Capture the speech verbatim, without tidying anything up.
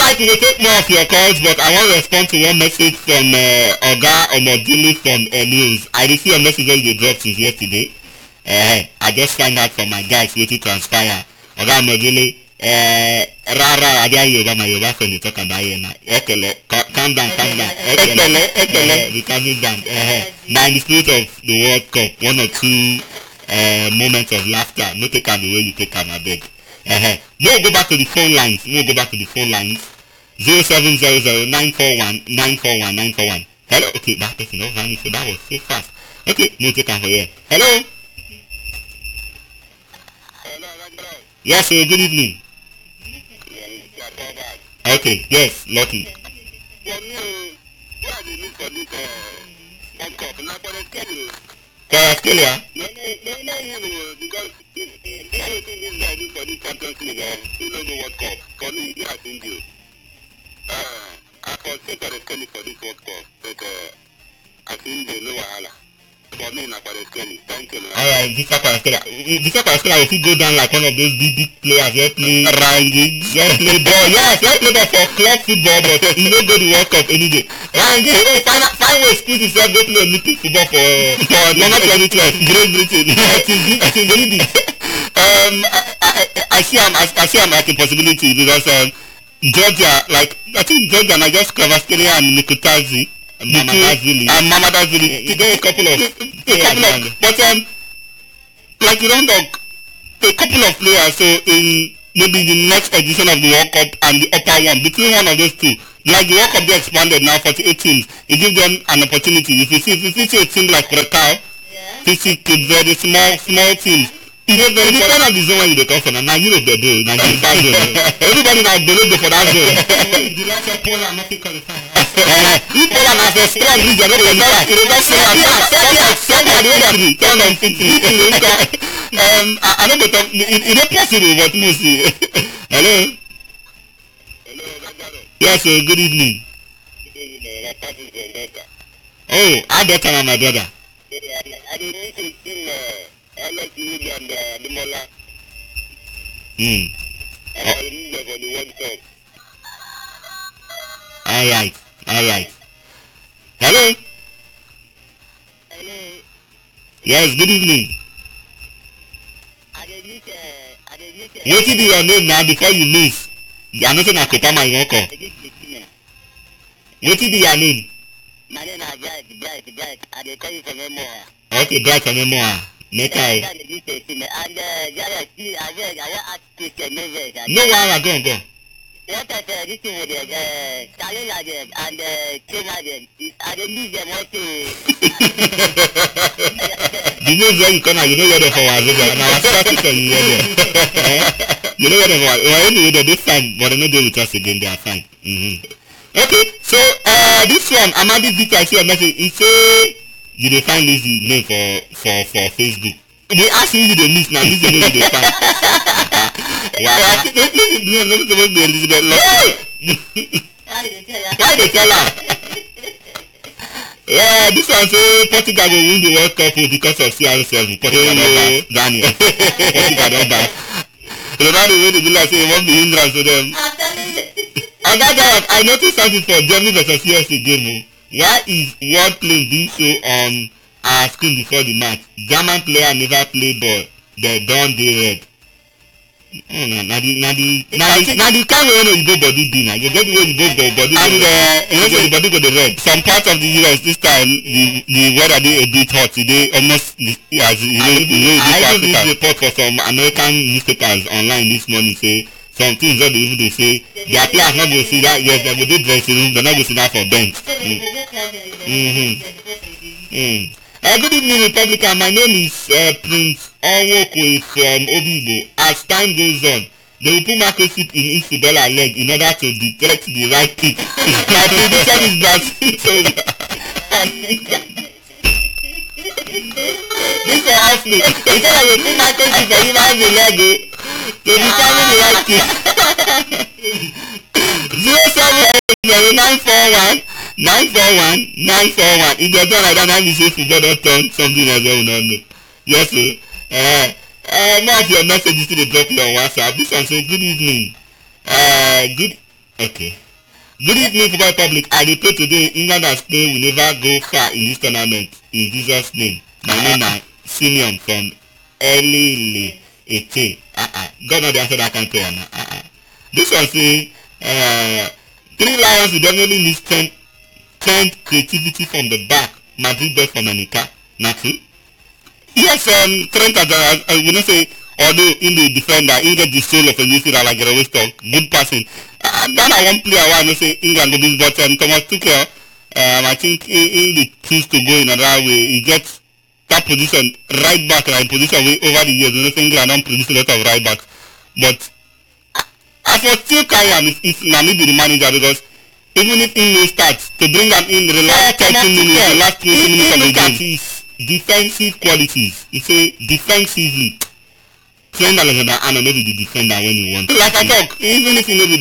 like to take more of your calls, but I want to respond to one message from uh, Oga Omodili from uh, News. I received a message that you dropped since yesterday. Uh, I just signed out from my guys waiting to transpire. Oga Omodili, uh, Rara, I didn't hear my Yoga friend talk about here now. Ekele, calm down, calm down. Ekele, Ekele, we calming down. Uh, now in the spirit of the World Cup, one or two uh, moments of laughter, no take am the way you take am, I beg. Uh-huh. We'll go back to the phone lines. We'll go back to the phone lines. Zero seven zero zero nine four one nine four one nine four one. Hello. Okay, that person not vanished. So that was so fast. Okay, no take time for here. Hello. Hello, hello. Yes, sir. Good evening. Okay. Yes, Lucky. Uh, still here. Alright, Visa Paraskela. Visa Paraskela, if you go down like one of those big big players, you play Rangig, you play ball. Yes, you play ball for club football, but you don't go to World Cup any day. Rangig, hey, find find way squeeze himself, go play Olympic football for for normal twenty twelve. Great Britain. It is it is very big. Um, I, I, I see him. I, I see him like a possibility because um, Georgia, like I think Georgia, I just Kvaratskhelia and Nikutazi. Mamadashvili. And Mamadashvili. You get a couple of, a couple of, but um, like you don't talk, a couple of players. So in maybe the next edition of the World Cup and the upper one, between one of those two, like the World Cup they expanded now forty-eight teams. It gives them an opportunity. If you see, if you see a team like Rekal, yeah. you see very small, small teams. It is very depend on the zone where you come from. Now Europe they do, now you bad zone. Everybody now believe for that zone. The last of Poland not qualify. If Poland has a strong region, they will not. It will not say that. Somebody will not. Tell them fifty. Um, I don't know. It it is possible, but mostly. Hello. Hello, yes, sir. Good evening. Good evening. Oh, I better than my brother. I didn't see him. I like you and uh, Limola. Hmm. And I read for the World Cup. Alright, alright. Hello? Hello. Yes, good evening. I did look uh, I did look what is your name now before you miss? I'm not saying I could tell my uncle. What is your name? My name is Jack, Jack, Jack. I did call you from Emoa. Okay, Jack from Emoa. Make I. No one go go. What I said, this is the Italian again and the Kenya again. I didn't leave them also. You know where you come out, you know where they for was again. Now I'm sorry for you here. You know where they for. Well, anyway, they're this fine, but they're not doing with us again. They are fine. Mm-hmm. Okay, so uh, this one, Amadi Victor, I see a message. He say. You dey find this name for for for Facebook. They ask you you dey miss now. This is the name you dey find. Wow. This is the name no suppose be Elizabeth Lord. Why dey tell her? Yeah, this one say Portugal go win the World Cup because of C R seven. Portugal don buy Daniel. Portugal don buy. Ronaldo wey dey be like say he wan be hindrance to them. Oga Garrett, I noticed something for Germany versus U S A game o. Why is wordplay being shown on our screen before the match? German player never play ball. They don dey red. Oh, na na the na the na the na the kind wey you go body be na you get the way you go go body and uh, you know say the body go dey red. Some parts of the U S this time the the weather dey a bit hot. E dey almost as you know the way this Africa. I even read report for some American newspapers online this morning say. Some things that they even they say their players not go see that yes they go do dressing room they not go see that for bench. Mm. Mm-hmm. Mm. Uh, good evening Republican, my name is uh, Prince Owokwe from Obibo. As time goes on, they will put microchip in each Isabella leg in order to detect the right kick. My prediction is that this will help me. They say they will put microchip for human the leg. To determine the right thing. Zero seven zero nine four one nine four one nine four one. If you're done like that, that means if you don't turn something else you don't know. Yes, sir. Uh, uh, more of your messages to the drop your WhatsApp. This one says good evening. Uh, good Okay. Good evening, football public. I repeat today, England and Spain will never go far in this tournament. In Jesus' name. My name is Simeon from Elile Ete. Uh-uh. God know the answer that country. Uh-uh. This one say, uh, three lions will definitely need strength, strength, creativity from the back. Madrid best for Manica. Not true? Yes, um, Trent, I, I will not say, although in the defender, he get the soul of a midfielder like I always talk, good passing. Uh, then I want player why I say England will be, but um, Thomas Tuchel, um, I think he, he, he choose to go in another way. He gets that position right back and position way over the years. You know, England don't produce a lot of right backs, but I for still carry him if, if Nami be the manager because even if he may start to bring him in the last thirty minutes, the last twenty minutes of the game. His defensive qualities, he say defensively. Trent Alexander-Arnold may be the defender when you want. Like I talk, even if he may be